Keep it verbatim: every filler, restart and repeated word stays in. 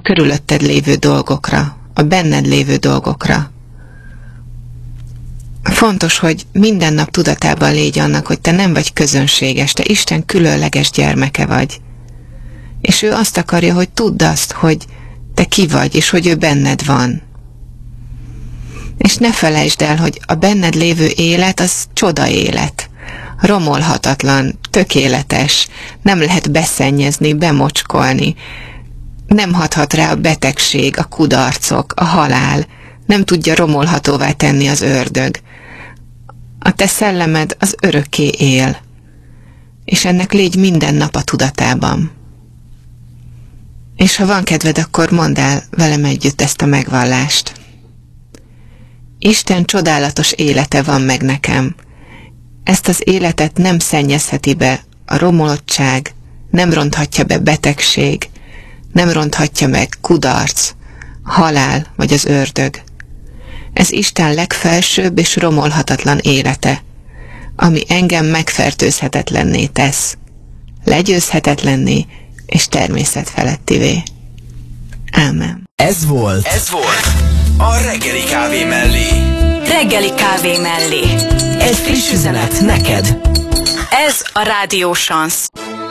körülötted lévő dolgokra, a benned lévő dolgokra. Fontos, hogy minden nap tudatában légy annak, hogy te nem vagy közönséges, te Isten különleges gyermeke vagy. És ő azt akarja, hogy tudd azt, hogy te ki vagy, és hogy ő benned van. És ne felejtsd el, hogy a benned lévő élet az csoda élet. Romolhatatlan, tökéletes, nem lehet beszennyezni, bemocskolni. Nem hathat rá a betegség, a kudarcok, a halál, nem tudja romolhatóvá tenni az ördög. A te szellemed az örökké él, és ennek légy minden nap a tudatában. És ha van kedved, akkor mondd el velem együtt ezt a megvallást. Isten csodálatos élete van meg nekem. Ezt az életet nem szennyezheti be a romolottság, nem ronthatja be betegség, nem ronthatja meg kudarc, halál vagy az ördög. Ez Isten legfelsőbb és romolhatatlan élete, ami engem megfertőzhetetlenné tesz, legyőzhetetlenné és természetfelettivé. Ámen. Ez volt, ez volt a reggeli kávé mellé. Reggeli kávé mellé. Egy friss üzenet neked. Ez a Rádió Chance.